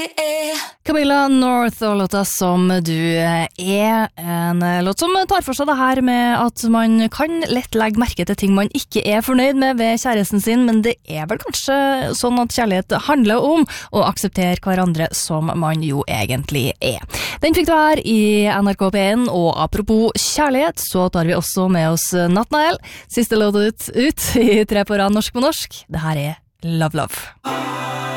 Camilla North og låta som du er en låt som tar for seg det her med at man kan lett legge merke til ting man ikke er fornøyd med ved kjæresten sin, men det er vel kanskje sånn at kjærlighet handler om å akseptere hverandre som man jo egentlig er. Den fikk du her i NRK P1, og apropos kjærlighet, så tar vi også med oss Nathanael. Siste låt ut i 3 på rad norsk på norsk. Det her er Love Love.